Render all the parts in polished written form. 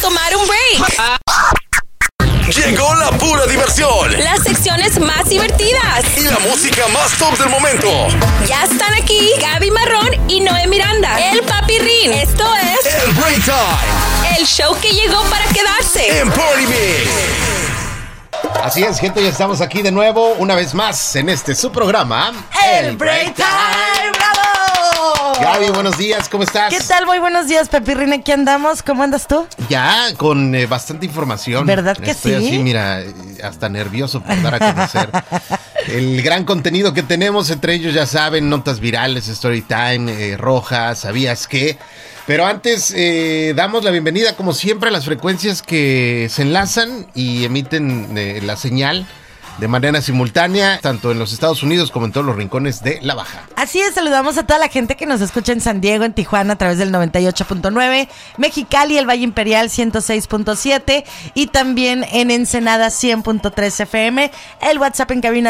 tomar un break. Llegó la pura diversión. Las secciones más divertidas. Y la música más top del momento. Ya están aquí Gaby Marrón y Noé Miranda. El Papirrín. Esto es El Break Time. el show que llegó para quedarse. En Party Mix. Así es, gente, ya estamos aquí de nuevo, una vez más, en su programa, El Break Time, ¡bravo! Gaby, buenos días, ¿cómo estás? ¿Qué tal? Muy buenos días, Papirrín, aquí andamos. ¿Cómo andas tú? Ya, con bastante información. ¿Verdad que Estoy sí? así, mira, hasta nervioso por dar a conocer el gran contenido que tenemos, entre ellos, ya saben, notas virales, story time, roja, ¿sabías qué? Pero antes, damos la bienvenida, como siempre, a las frecuencias que se enlazan y emiten la señal de manera simultánea, tanto en los Estados Unidos como en todos los rincones de la Baja. Así es, saludamos a toda la gente que nos escucha en San Diego, en Tijuana a través del 98.9, Mexicali, el Valle Imperial 106.7 y también en Ensenada 100.3 FM, el WhatsApp en cabina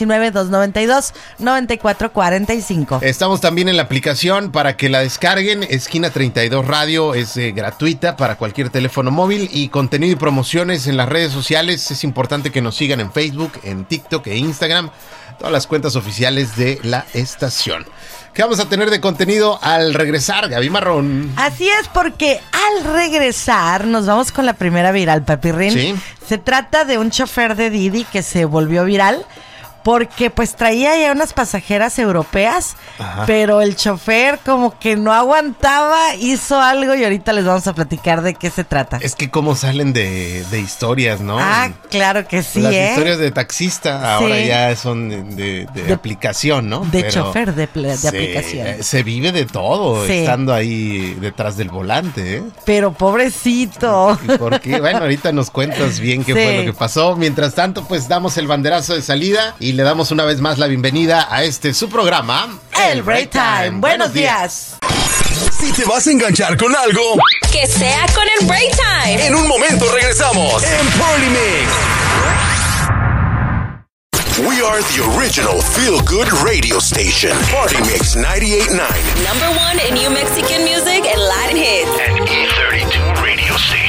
619-292-9445. Estamos también en la aplicación para que la descarguen, Esquina 32 Radio, es gratuita para cualquier teléfono móvil y contenido y promociones en las redes sociales. Es importante que nos sigan en Facebook, en TikTok e Instagram, todas las cuentas oficiales de la estación. ¿Qué vamos a tener de contenido al regresar, Gaby Marrón? Así es, porque al regresar nos vamos con la primera viral, Papirrín. Sí. Se trata de un chofer de Didi que se volvió viral porque pues traía ya unas pasajeras europeas, Ajá. pero el chofer como que no aguantaba, hizo algo y ahorita les vamos a platicar de qué se trata. Es que cómo salen de historias, ¿no? Ah, claro que sí, Las historias de taxista ahora Sí. ya son de aplicación, ¿no? De Pero chofer de aplicación. Se vive de todo Sí. estando ahí detrás del volante, ¿eh? Pero pobrecito. ¿Y por qué? Bueno, ahorita nos cuentas bien qué Sí. fue lo que pasó. Mientras tanto, pues damos el banderazo de salida y le damos una vez más la bienvenida a su programa, El Break Time. Buenos días. Si te vas a enganchar con algo, Que sea con el Break Time. en un momento regresamos en Party Mix. We are the original feel-good radio station. Party Mix 98.9. Number one in new Mexican music and Latin hits. An E32 radio station.